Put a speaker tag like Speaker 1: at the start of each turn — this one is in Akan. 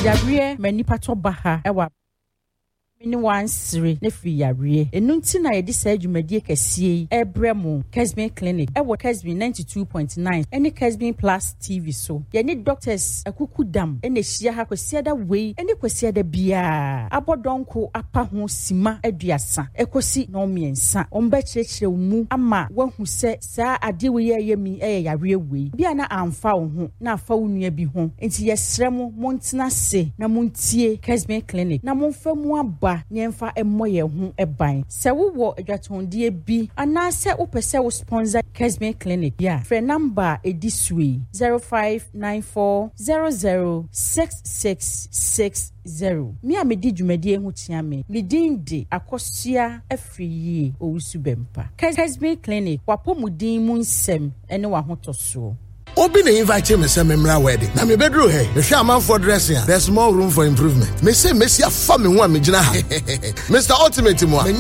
Speaker 1: Yabre manipa to baha ewa mini wansire ne free yabre enunti na yedi sa adwumadie kese ebremu Kesbin Clinic ewo Kesbin 92.9 ene Kesbin Plus TV so ye ni doctors akukudam ene hia ha kwesiada wei ene kwesiada bia abodonko apa ho sima aduasa ekosi no miensa omba kirekire mu ama wahu se saa ade we ye mi yabre wei bia na amfa wo ho na afa wo nua bi ho enti yesremu montena se na montie Kesbin Clinic na monfa mu aba nyemfa emoye ho eban se wo adwatondie bi anase opese wo sponsor Kesbin Clinic ya free number edisui 0594006660 mi amedi dwumadie ho tia me medinde akosua afriye owusu bempa Kesbin Clinic wapomudin mu nsem ene wa hotoso
Speaker 2: Obi na invite me say memra wedding. Na me bedroom here. Me share man for dressing. There's more room for improvement. Me say Messi afa me ho a me gina ha. Mr. Ultimate mo.